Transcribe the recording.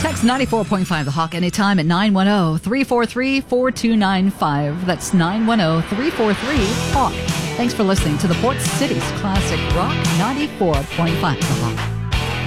Text 94.5 The Hawk anytime at 910-343-4295. That's 910-343-HAWK. Thanks for listening to the Port City's Classic Rock 94.5 The Hawk.